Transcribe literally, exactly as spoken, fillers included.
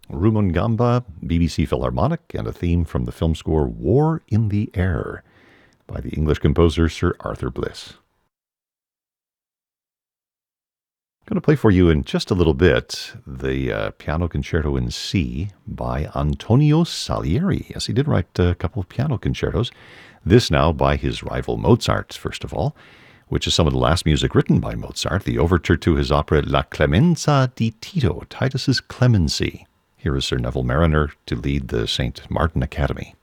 Rumungamba, B B C Philharmonic, and a theme from the film score War in the Air by the English composer Sir Arthur Bliss. I'm going to play for you in just a little bit the uh, Piano Concerto in C by Antonio Salieri. Yes, he did write a couple of piano concertos. This now by his rival Mozart, first of all, which is some of the last music written by Mozart, the overture to his opera La Clemenza di Tito, Titus's Clemency. Here is Sir Neville Marriner to lead the Saint Martin Academy.